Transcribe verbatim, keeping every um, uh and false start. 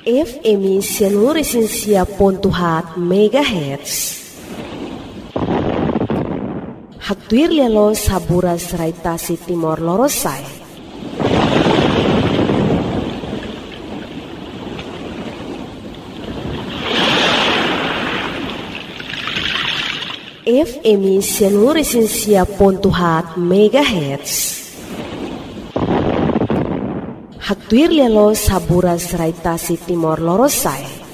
F M seluruh Indonesia pontuhat megahertz. Haktuir lelo saburas raitasi Timor Lorosai. F M seluruh Indonesia pontuhat megahertz. Haktuir lelo saburas raitasi Timor Lorosai.